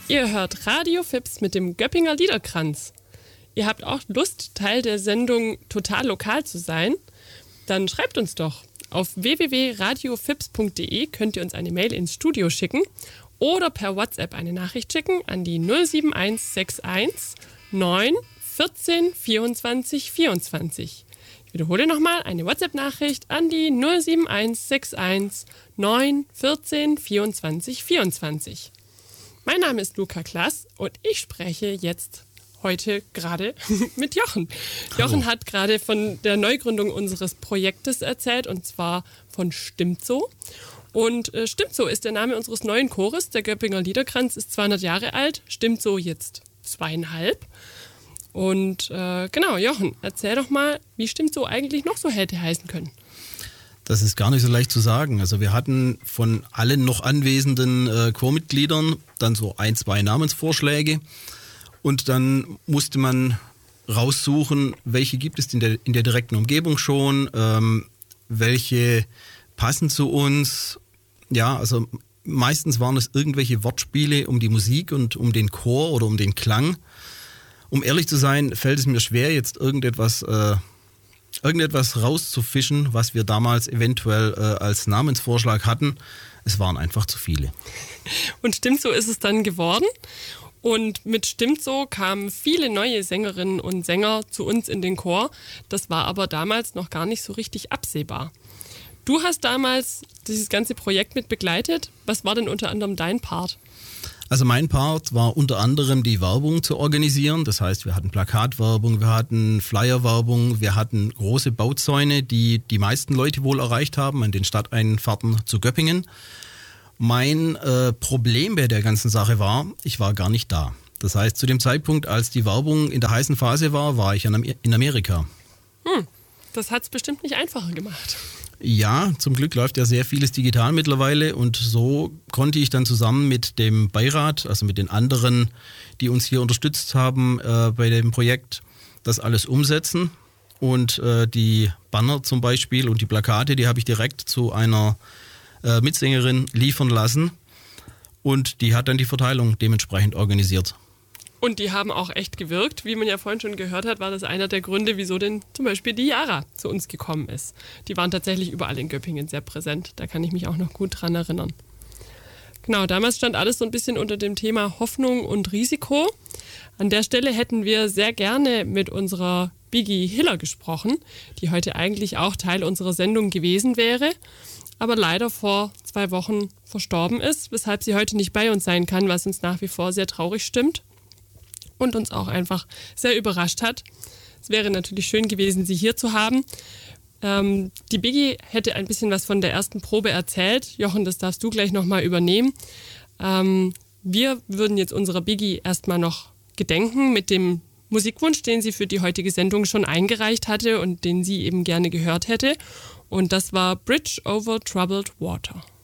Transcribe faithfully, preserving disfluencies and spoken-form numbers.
Ihr hört Radio Fips mit dem Göppinger Liederkranz. Ihr habt auch Lust, Teil der Sendung total lokal zu sein? Dann schreibt uns doch. Auf w w w punkt radio fips punkt d e könnt ihr uns eine Mail ins Studio schicken oder per WhatsApp eine Nachricht schicken an die null sieben eins sechs eins neun vierzehn vierundzwanzig vierundzwanzig. Ich wiederhole nochmal, eine WhatsApp-Nachricht an die null sieben eins sechs eins neun vierzehn vierundzwanzig vierundzwanzig. Mein Name ist Luca Klass und ich spreche jetzt heute gerade mit Jochen. Jochen hat gerade von der Neugründung unseres Projektes erzählt, und zwar von Stimmt so. Und äh, Stimmt so ist der Name unseres neuen Chores. Der Göppinger Liederkranz ist zweihundert Jahre alt, Stimmt so jetzt zweieinhalb. Und äh, genau, Jochen, erzähl doch mal, wie Stimmt so eigentlich noch so hätte heißen können. Das ist gar nicht so leicht zu sagen. Also wir hatten von allen noch anwesenden äh, Chormitgliedern dann so ein, zwei Namensvorschläge. Und dann musste man raussuchen, welche gibt es in der, in der direkten Umgebung schon, ähm, welche passen zu uns. Ja, also meistens waren es irgendwelche Wortspiele um die Musik und um den Chor oder um den Klang. Um ehrlich zu sein, fällt es mir schwer, jetzt irgendetwas, äh, irgendetwas rauszufischen, was wir damals eventuell äh, als Namensvorschlag hatten. Es waren einfach zu viele. Und Stimmt so ist es dann geworden. Und mit Stimmt so kamen viele neue Sängerinnen und Sänger zu uns in den Chor. Das war aber damals noch gar nicht so richtig absehbar. Du hast damals dieses ganze Projekt mit begleitet. Was war denn unter anderem dein Part? Also mein Part war unter anderem die Werbung zu organisieren. Das heißt, wir hatten Plakatwerbung, wir hatten Flyerwerbung, wir hatten große Bauzäune, die die meisten Leute wohl erreicht haben an den Stadteinfahrten zu Göppingen. Mein äh, Problem bei der ganzen Sache war, ich war gar nicht da. Das heißt, zu dem Zeitpunkt, als die Werbung in der heißen Phase war, war ich in Amerika. Hm, das hat es bestimmt nicht einfacher gemacht. Ja, zum Glück läuft ja sehr vieles digital mittlerweile und so konnte ich dann zusammen mit dem Beirat, also mit den anderen, die uns hier unterstützt haben äh, bei dem Projekt, das alles umsetzen. Und äh, die Banner zum Beispiel und die Plakate, die habe ich direkt zu einer äh, Mitsängerin liefern lassen und die hat dann die Verteilung dementsprechend organisiert. Und die haben auch echt gewirkt. Wie man ja vorhin schon gehört hat, war das einer der Gründe, wieso denn zum Beispiel die Yara zu uns gekommen ist. Die waren tatsächlich überall in Göppingen sehr präsent. Da kann ich mich auch noch gut dran erinnern. Genau, damals stand alles so ein bisschen unter dem Thema Hoffnung und Risiko. An der Stelle hätten wir sehr gerne mit unserer Biggie Hiller gesprochen, die heute eigentlich auch Teil unserer Sendung gewesen wäre, aber leider vor zwei Wochen verstorben ist, weshalb sie heute nicht bei uns sein kann, was uns nach wie vor sehr traurig stimmt. Und uns auch einfach sehr überrascht hat. Es wäre natürlich schön gewesen, sie hier zu haben. Ähm, die Biggie hätte ein bisschen was von der ersten Probe erzählt. Jochen, das darfst du gleich nochmal übernehmen. Ähm, wir würden jetzt unserer Biggie erstmal noch gedenken mit dem Musikwunsch, den sie für die heutige Sendung schon eingereicht hatte und den sie eben gerne gehört hätte. Und das war Bridge over Troubled Water.